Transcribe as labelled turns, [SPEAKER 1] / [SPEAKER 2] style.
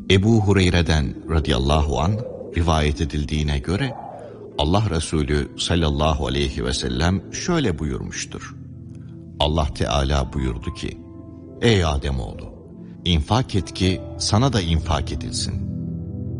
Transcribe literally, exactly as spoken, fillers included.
[SPEAKER 1] Ebu Hureyre'den radıyallahu anh rivayet edildiğine göre Allah Resulü sallallahu aleyhi ve sellem şöyle buyurmuştur. Allah Teala buyurdu ki, ey Ademoğlu, infak et ki sana da infak edilsin.